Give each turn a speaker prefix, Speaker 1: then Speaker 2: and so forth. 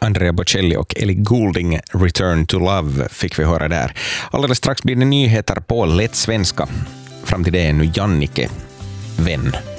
Speaker 1: Andrea Bocelli och Ellie Goulding, Return to Love fick vi höra där. Alldeles strax blir det nyheter på lätt svenska. Fram till det är nu Jannike, vän.